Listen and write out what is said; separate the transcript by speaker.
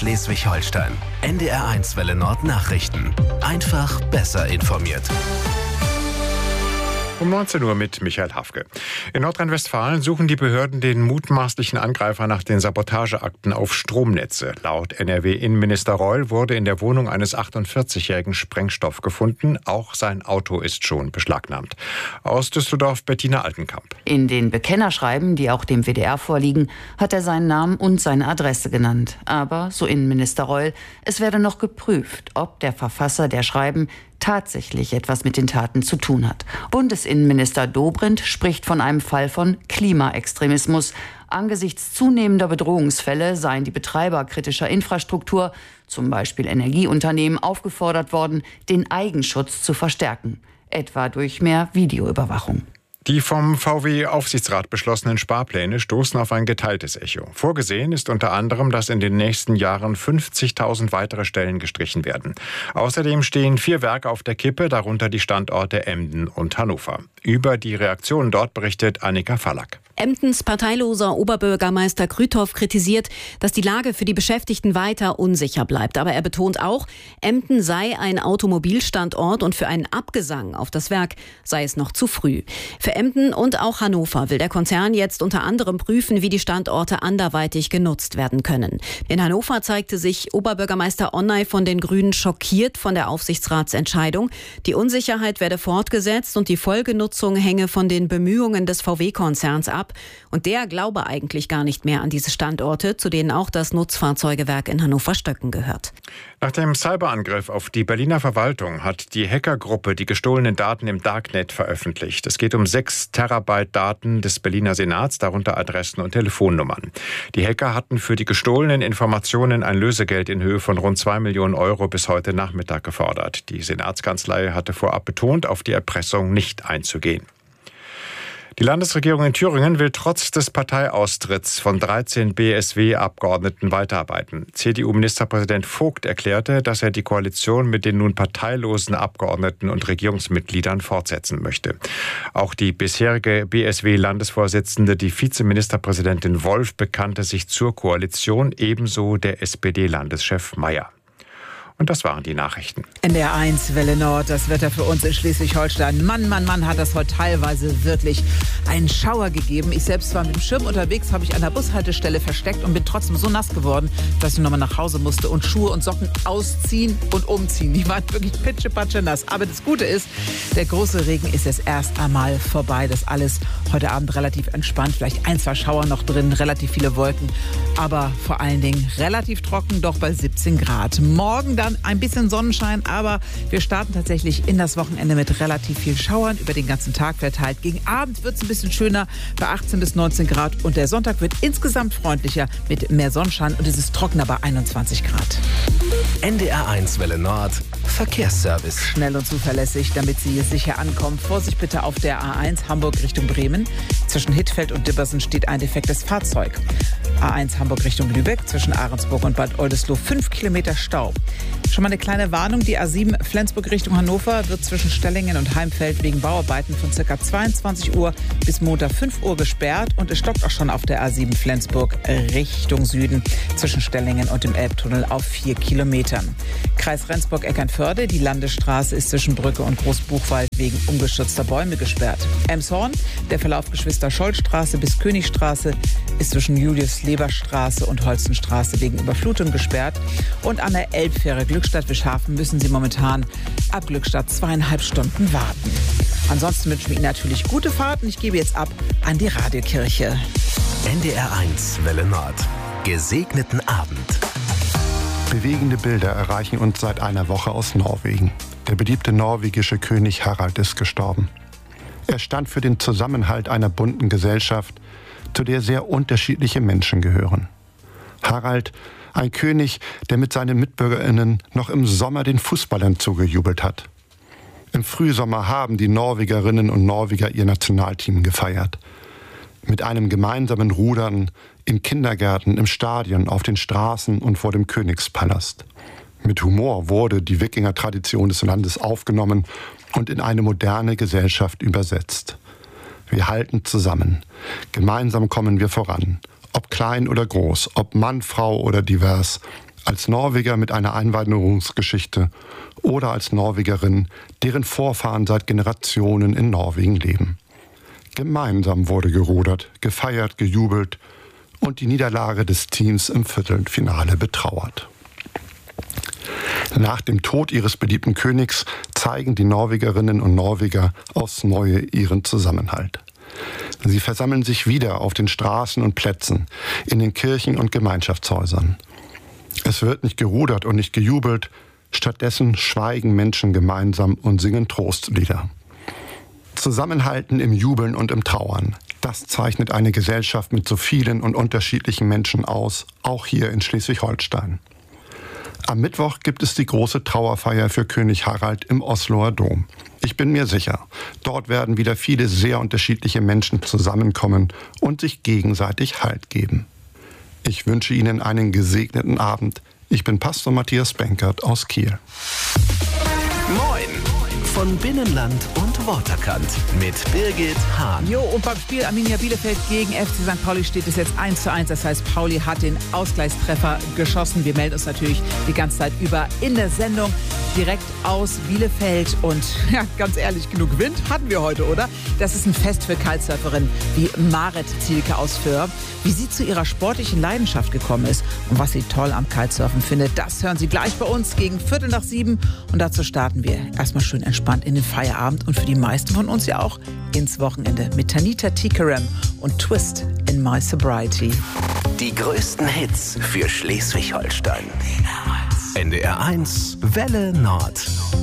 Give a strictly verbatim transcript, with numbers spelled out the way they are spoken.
Speaker 1: Schleswig-Holstein. N D R eins Welle Nord Nachrichten. Einfach besser informiert.
Speaker 2: Um neunzehn Uhr mit Michael Hafke. In Nordrhein-Westfalen suchen die Behörden den mutmaßlichen Angreifer nach den Sabotageakten auf Stromnetze. Laut N R W-Innenminister Reul wurde in der Wohnung eines achtundvierzigjährigen Sprengstoff gefunden. Auch sein Auto ist schon beschlagnahmt. Aus Düsseldorf Bettina Altenkamp.
Speaker 3: In den Bekennerschreiben, die auch dem W D R vorliegen, hat er seinen Namen und seine Adresse genannt. Aber, so Innenminister Reul, es werde noch geprüft, ob der Verfasser der Schreiben tatsächlich etwas mit den Taten zu tun hat. Bundesinnenminister Dobrindt spricht von einem Fall von Klimaextremismus. Angesichts zunehmender Bedrohungsfälle seien die Betreiber kritischer Infrastruktur, zum Beispiel Energieunternehmen, aufgefordert worden, den Eigenschutz zu verstärken, etwa durch mehr Videoüberwachung.
Speaker 2: Die vom V W-Aufsichtsrat beschlossenen Sparpläne stoßen auf ein geteiltes Echo. Vorgesehen ist unter anderem, dass in den nächsten Jahren fünfzigtausend weitere Stellen gestrichen werden. Außerdem stehen vier Werke auf der Kippe, darunter die Standorte Emden und Hannover. Über die Reaktionen dort berichtet Annika Fallack.
Speaker 4: Emdens parteiloser Oberbürgermeister Krüthoff kritisiert, dass die Lage für die Beschäftigten weiter unsicher bleibt. Aber er betont auch, Emden sei ein Automobilstandort und für einen Abgesang auf das Werk sei es noch zu früh. Für Emden und auch Hannover will der Konzern jetzt unter anderem prüfen, wie die Standorte anderweitig genutzt werden können. In Hannover zeigte sich Oberbürgermeister Onnay von den Grünen schockiert von der Aufsichtsratsentscheidung. Die Unsicherheit werde fortgesetzt und die Folgenutzung hänge von den Bemühungen des V W-Konzerns ab. Und der glaube eigentlich gar nicht mehr an diese Standorte, zu denen auch das Nutzfahrzeugewerk in Hannover-Stöcken gehört.
Speaker 2: Nach dem Cyberangriff auf die Berliner Verwaltung hat die Hackergruppe die gestohlenen Daten im Darknet veröffentlicht. Es geht um sechs Terabyte Daten des Berliner Senats, darunter Adressen und Telefonnummern. Die Hacker hatten für die gestohlenen Informationen ein Lösegeld in Höhe von rund zwei Millionen Euro bis heute Nachmittag gefordert. Die Senatskanzlei hatte vorab betont, auf die Erpressung nicht einzugehen. Die Landesregierung in Thüringen will trotz des Parteiaustritts von dreizehn B S W-Abgeordneten weiterarbeiten. C D U-Ministerpräsident Vogt erklärte, dass er die Koalition mit den nun parteilosen Abgeordneten und Regierungsmitgliedern fortsetzen möchte. Auch die bisherige B S W-Landesvorsitzende, die Vizeministerpräsidentin Wolf, bekannte sich zur Koalition, ebenso der S P D-Landeschef Mayer. Und das waren die Nachrichten.
Speaker 5: N D R eins Welle Nord, das Wetter für uns in Schleswig-Holstein. Mann, Mann, Mann, hat das heute teilweise wirklich einen Schauer gegeben. Ich selbst war mit dem Schirm unterwegs, habe ich an der Bushaltestelle versteckt und bin trotzdem so nass geworden, dass ich nochmal nach Hause musste und Schuhe und Socken ausziehen und umziehen. Die waren wirklich pitschepatsche nass. Aber das Gute ist, der große Regen ist jetzt erst einmal vorbei. Das alles heute Abend relativ entspannt. Vielleicht ein, zwei Schauer noch drin, relativ viele Wolken. Aber vor allen Dingen relativ trocken, doch bei siebzehn Grad. Morgen dann ein bisschen Sonnenschein, aber wir starten tatsächlich in das Wochenende mit relativ viel Schauern über den ganzen Tag verteilt. Gegen Abend wird es ein bisschen schöner bei achtzehn bis neunzehn Grad und der Sonntag wird insgesamt freundlicher mit mehr Sonnenschein und es ist trockener bei einundzwanzig Grad.
Speaker 1: N D R eins Welle Nord Verkehrsservice.
Speaker 5: Schnell und zuverlässig, damit Sie hier sicher ankommen. Vorsicht bitte auf der A eins Hamburg Richtung Bremen. Zwischen Hittfeld und Dibbersen steht ein defektes Fahrzeug. A eins Hamburg Richtung Lübeck, zwischen Ahrensburg und Bad Oldesloe fünf Kilometer Stau. Schon mal eine kleine Warnung, die A sieben Flensburg Richtung Hannover wird zwischen Stellingen und Heimfeld wegen Bauarbeiten von ca. zweiundzwanzig Uhr bis Montag fünf Uhr gesperrt und es stockt auch schon auf der A sieben Flensburg Richtung Süden zwischen Stellingen und dem Elbtunnel auf vier Kilometern. Kreis Rendsburg-Eckernförde, die Landesstraße ist zwischen Brücke und Großbuchwald wegen umgestürzter Bäume gesperrt. Elmshorn, der Verlauf Geschwister-Scholl-Straße bis Königstraße ist zwischen Julius-Leber-Straße und Holstenstraße wegen Überflutung gesperrt. Und an der Elbfähre Glückstadt-Wischhafen müssen Sie momentan ab Glückstadt zweieinhalb Stunden warten. Ansonsten wünschen wir Ihnen natürlich gute Fahrten. Ich gebe jetzt ab an die Radiokirche.
Speaker 1: N D R eins Welle Nord. Gesegneten Abend.
Speaker 6: Bewegende Bilder erreichen uns seit einer Woche aus Norwegen. Der beliebte norwegische König Harald ist gestorben. Er stand für den Zusammenhalt einer bunten Gesellschaft, zu der sehr unterschiedliche Menschen gehören. Harald, ein König, der mit seinen MitbürgerInnen noch im Sommer den Fußballern zugejubelt hat. Im Frühsommer haben die Norwegerinnen und Norweger ihr Nationalteam gefeiert. Mit einem gemeinsamen Rudern in Kindergärten, im Stadion, auf den Straßen und vor dem Königspalast. Mit Humor wurde die Wikinger-Tradition des Landes aufgenommen und in eine moderne Gesellschaft übersetzt. Wir halten zusammen. Gemeinsam kommen wir voran. Ob klein oder groß, ob Mann, Frau oder divers. Als Norweger mit einer Einwanderungsgeschichte oder als Norwegerin, deren Vorfahren seit Generationen in Norwegen leben. Gemeinsam wurde gerudert, gefeiert, gejubelt und die Niederlage des Teams im Viertelfinale betrauert. Nach dem Tod ihres beliebten Königs zeigen die Norwegerinnen und Norweger aufs Neue ihren Zusammenhalt. Sie versammeln sich wieder auf den Straßen und Plätzen, in den Kirchen und Gemeinschaftshäusern. Es wird nicht gerudert und nicht gejubelt, stattdessen schweigen Menschen gemeinsam und singen Trostlieder. Zusammenhalten im Jubeln und im Trauern, das zeichnet eine Gesellschaft mit so vielen und unterschiedlichen Menschen aus, auch hier in Schleswig-Holstein. Am Mittwoch gibt es die große Trauerfeier für König Harald im Osloer Dom. Ich bin mir sicher, dort werden wieder viele sehr unterschiedliche Menschen zusammenkommen und sich gegenseitig Halt geben. Ich wünsche Ihnen einen gesegneten Abend. Ich bin Pastor Matthias Benkert aus Kiel.
Speaker 1: Moin von Binnenland und Waterkant mit Birgit Hahn.
Speaker 5: Jo, und beim Spiel Arminia Bielefeld gegen F C Sankt Pauli steht es jetzt eins zu eins. Das heißt, Pauli hat den Ausgleichstreffer geschossen. Wir melden uns natürlich die ganze Zeit über in der Sendung direkt aus Bielefeld. Und ja, ganz ehrlich, genug Wind hatten wir heute, oder? Das ist ein Fest für Kitesurferinnen wie Marit Zielke aus Föhr. Wie sie zu ihrer sportlichen Leidenschaft gekommen ist und was sie toll am Kitesurfen findet, das hören Sie gleich bei uns gegen Viertel nach sieben. Und dazu starten wir erstmal schön entspannt in den Feierabend und für die meisten von uns ja auch ins Wochenende mit Tanita Tikaram und Twist in My Sobriety.
Speaker 1: Die größten Hits für Schleswig-Holstein. N D R eins Welle Nord.